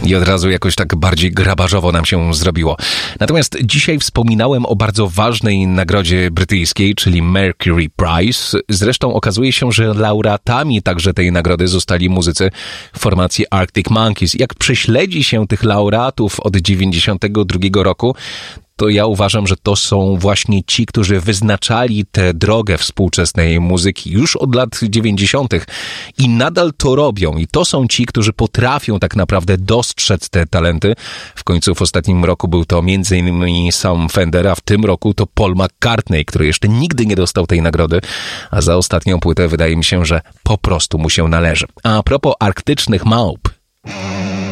I od razu jakoś tak bardziej grabarzowo nam się zrobiło. Natomiast dzisiaj wspominałem o bardzo ważnej nagrodzie brytyjskiej, czyli Mercury Prize. Zresztą okazuje się, że laureatami także tej nagrody zostali muzycy formacji Arctic Monkeys. Jak prześledzi się tych laureatów od 92 roku, to ja uważam, że to są właśnie ci, którzy wyznaczali tę drogę współczesnej muzyki już od lat 90. i nadal to robią. I to są ci, którzy potrafią tak naprawdę dostrzec te talenty. W końcu w ostatnim roku był to m.in. Sam Fender, a w tym roku to Paul McCartney, który jeszcze nigdy nie dostał tej nagrody, a za ostatnią płytę wydaje mi się, że po prostu mu się należy. A propos arktycznych małp,